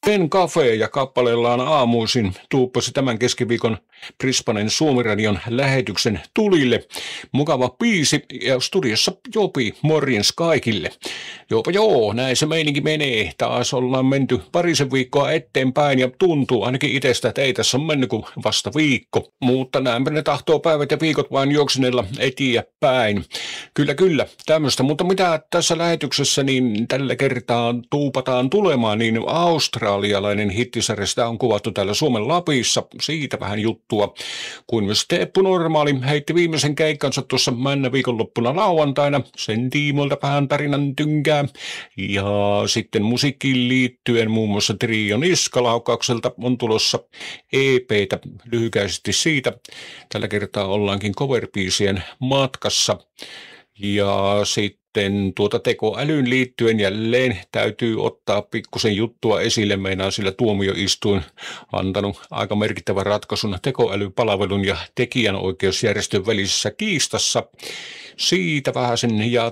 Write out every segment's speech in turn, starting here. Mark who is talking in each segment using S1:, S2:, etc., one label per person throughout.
S1: Ben Cafe ja kappaleellaan aamuisin tuuppasi tämän keskiviikon Brisbanen Suomiradion lähetyksen tulille. Mukava biisi ja studiossa Jopi, morjens kaikille. Jopa joo, näin se meininki menee. Taas ollaan menty parisen viikkoa eteenpäin ja tuntuu ainakin itsestä, että ei tässä on mennyt kuin vasta viikko. Mutta näinpä ne tahtoo päivät ja viikot vain juoksinella eteenpäin. Kyllä, tämmöistä. Mutta mitä tässä lähetyksessä niin tällä kertaa tuupataan tulemaan, niin australialainen hittisarja, sitä on kuvattu täällä Suomen Lapissa. Siitä vähän juttua. Kuin myös Teppu Normaali heitti viimeisen keikkansa tuossa männä viikonloppuna lauantaina. Sen tiimoilta vähän tarinan tynkää. Ja sitten musiikkiin liittyen muun muassa Trio Niskalaukaukselta on tulossa EP:tä lyhykäisesti siitä. Tällä kertaa ollaankin cover-biisien matkassa. Ja sitten tekoälyyn liittyen jälleen täytyy ottaa pikkusen juttua esille. Meinaan sillä tuomioistuin antanut aika merkittävän ratkaisun tekoälypalvelun ja tekijänoikeusjärjestön välisessä kiistassa. Siitä vähän sen ja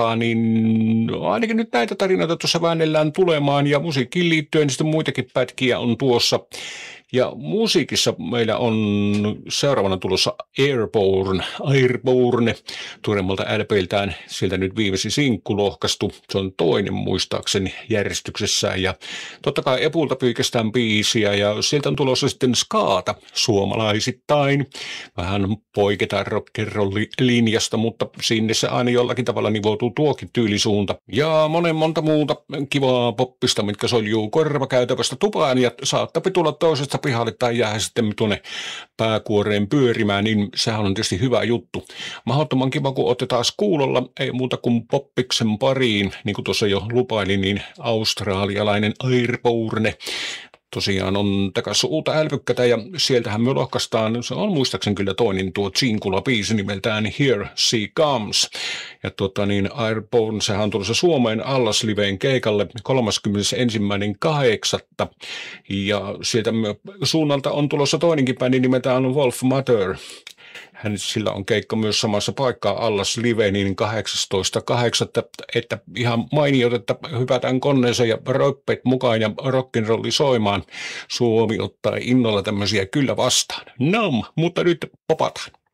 S1: ainakin nyt näitä tarinoita tuossa väännellään tulemaan ja musiikkiin liittyen sitten muitakin pätkiä on tuossa. Ja musiikissa meillä on seuraavana tulossa Airborne, tuoremmalta LP:ltään, sieltä nyt viimeisin sinkku lohkaistu. Se on toinen muistaakseni järjestyksessään ja totta kai Epulta pyykästään biisiä ja sieltä on tulossa sitten skaata suomalaisittain. Vähän poiketaan rock'n'roll-linjasta, mutta sinne se aina jollakin tavalla nivoutuu tuokin tyylisuunta. Ja monta muuta kivaa poppista, mitkä soljuu korvakäytävästä tupaan ja saattaa tulla toisesta pihalle tai jää sitten tuonne pääkuoreen pyörimään, niin sehän on tietysti hyvä juttu. Mahdottoman kiva, kun olette taas kuulolla, ei muuta kuin poppiksen pariin, niin kuin tuossa jo lupailin, niin australialainen Airborne. Tosiaan on takaisin uutta älpykkätä ja sieltähän me lohkaistaan, se on muistaakseni kyllä toinen tuo Zinkula-biisi nimeltään Here She Comes. Ja Airborne, sehän on tulossa Suomeen Allas-liveen keikalle 31.8. Ja sieltä suunnalta on tulossa toinenkin bändi nimeltään Wolf Mother. Sillä on keikka myös samassa paikkaa Allas Live, niin 18.8. Että ihan mainiot, että hypätään koneeseen ja roppeet mukaan ja rock'n'rolli soimaan. Suomi ottaa innolla tämmöisiä kyllä vastaan. Mutta nyt popataan.